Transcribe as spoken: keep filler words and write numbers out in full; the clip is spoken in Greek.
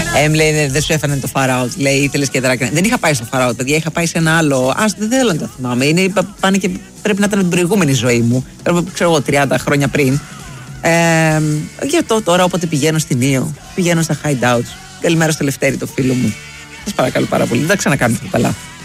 Εμ λέει δεν σου έφανε το Far Out. Λέει ήθελε και δράκια. Δεν είχα πάει στο Far Out, παιδιά. Είχα πάει σε ένα άλλο. Α, δεν θέλω να τα θυμάμαι. Είναι, πάνε και πρέπει να ήταν την προηγούμενη ζωή μου. Ξέρω εγώ, τριάντα χρόνια πριν. Ε, γι' αυτό τώρα όποτε πηγαίνω στην Ήο, πηγαίνω στα hideouts. Καλημέρα στο Λευτέρη, το φίλο μου. Σας παρακαλώ πάρα πολύ. Δεν τα ξανακάνετε το καλά.